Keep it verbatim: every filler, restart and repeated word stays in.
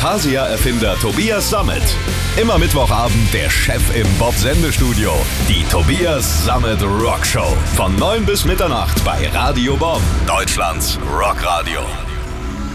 Fantasia-Erfinder Tobias Sammet. Immer Mittwochabend der Chef im Bob-Sendestudio. Die Tobias Sammet Rock Show. Von neun bis Mitternacht bei Radio Bob. Deutschlands Rockradio.